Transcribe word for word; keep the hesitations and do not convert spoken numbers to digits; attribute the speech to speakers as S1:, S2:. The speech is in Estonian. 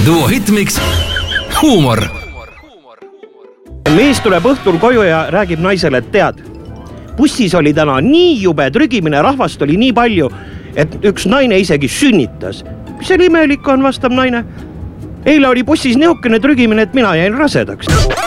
S1: duo Hitmix huumor.
S2: Mees tuleb õhtul koju ja räägib naisele, et tead, bussis oli täna nii jube trügimine, rahvast oli nii palju, et üks naine isegi sünnitas. Mis see imelik on, vastab naine. Eile oli bussis nihukene trügimine, et mina jäin rasedaks.